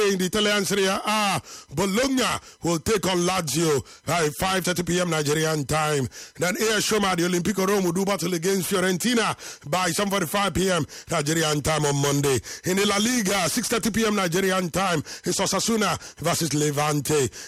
in the Italian Serie A. Bologna will take on Lazio by 5:30 p.m. Nigerian time. Then AS Roma, the Olimpico Rome will do battle against Fiorentina by 7:45 p.m. Nigerian time on Monday. In the La Liga, 6:30 p.m. Nigerian time, it's Osasuna versus Levante.